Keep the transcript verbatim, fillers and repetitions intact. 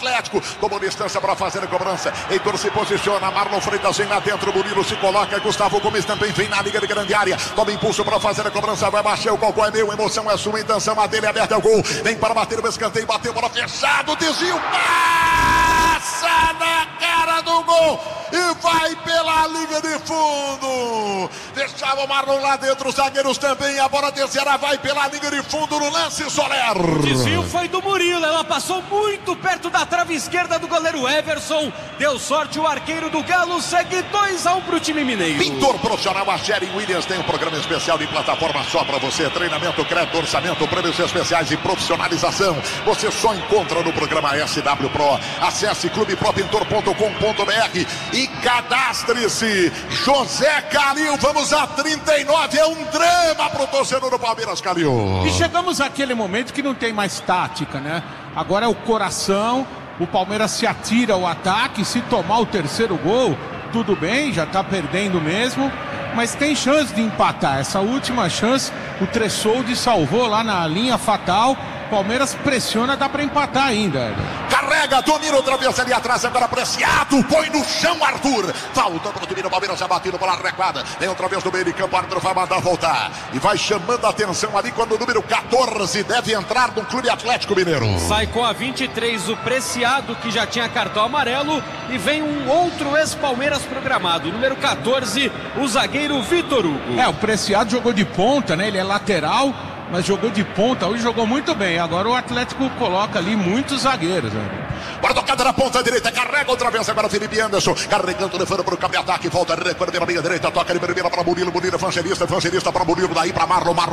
Atlético. Tomou distância para fazer a cobrança. Heitor se posiciona. Marlon Freitas vem lá dentro. Murilo se coloca. Gustavo Gomes também vem na liga de grande área. Toma impulso para fazer a cobrança. Vai baixar. O cocô é meu. Emoção é sua. Intenção a dele é aberta ao gol. Vem para bater o escanteio. Bateu, bola fechado. Desvio. Passa na cara do gol. E vai pela linha de fundo. Deixava o Marlon lá dentro. Os zagueiros também. A bola descerá. Vai pela linha de fundo no lance, Soler. O desvio foi do Murilo. Ela passou muito perto da trave esquerda do goleiro Everson. Deu sorte o arqueiro do Galo. Segue dois a um pro time mineiro. Pintor profissional, a Sherry Williams tem um programa especial de plataforma só para você. Treinamento, crédito, orçamento, prêmios especiais e profissionalização. Você só encontra no programa S W Pro. Acesse clube pro pintor ponto com ponto b r e cadastre-se. José Calil, vamos a trinta e nove. É um drama pro torcedor do Palmeiras, Calil. E chegamos àquele momento que não tem mais tática, né? Agora é o coração. O Palmeiras se atira ao ataque. Se tomar o terceiro gol, tudo bem, já tá perdendo mesmo. Mas tem chance de empatar. Essa última chance, o Tressoldi salvou lá na linha fatal. Palmeiras pressiona, dá pra empatar ainda. Carrega, domina outra vez ali atrás, agora Preciado, põe no chão Arthur. Falta pro time do Palmeiras, já batido bola recuada. Vem outra vez no meio de campo, Arthur vai mandar voltar. E vai chamando a atenção ali quando o número quatorze deve entrar no Clube Atlético Mineiro. Sai com a vinte e três o Preciado, que já tinha cartão amarelo. E vem um outro ex-Palmeiras programado, número quatorze, o zagueiro Vitor Hugo. É, o Preciado jogou de ponta, né? Ele é lateral, mas jogou de ponta, hoje jogou muito bem. Agora o Atlético coloca ali muitos zagueiros, né? Bora tocada na ponta direita, carrega outra vez agora Felipe Anderson, carregando, levando para o campo de ataque, volta, recua pela linha direita, toca de primeira para Murilo, Murilo evangelista, evangelista para Murilo, daí para Marlon, Marlon